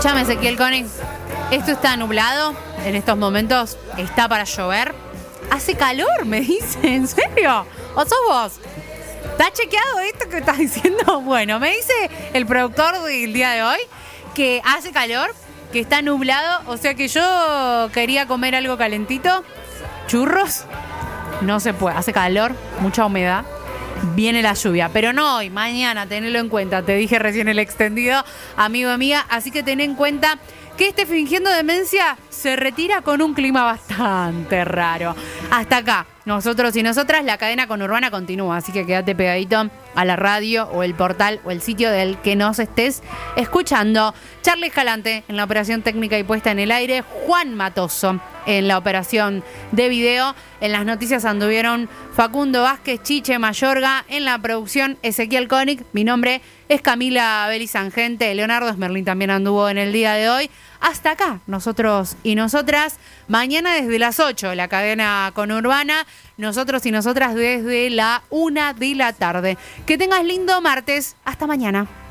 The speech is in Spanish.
Escúchame, Ezequiel Koenig. Esto está nublado en estos momentos. Está para llover. Hace calor, me dice. ¿En serio? ¿O sos vos? ¿Está chequeado esto que estás diciendo? Bueno, me dice el productor del día de hoy que hace calor, que está nublado. O sea que yo quería comer algo calentito. Churros. No se puede. Hace calor, mucha humedad. Viene la lluvia, pero no hoy, mañana, tenelo en cuenta. Te dije recién el extendido, amigo, amiga. Así que ten en cuenta que este Fingiendo Demencia se retira con un clima bastante raro. Hasta acá, nosotros y nosotras, la cadena conurbana continúa. Así que quédate pegadito a la radio o el portal o el sitio del que nos estés escuchando. Charly Escalante en la operación técnica y puesta en el aire. Juan Matoso en la operación de video. En las noticias anduvieron Facundo Vázquez, Chiche Mayorga. En la producción, Ezequiel Koenig. Mi nombre es Camila Belizangente. Leonardo Smerlin también anduvo en el día de hoy. Hasta acá, nosotros y nosotras. Mañana desde las 8, la cadena conurbana. Nosotros y nosotras desde la 1 de la tarde. Que tengas lindo martes. Hasta mañana.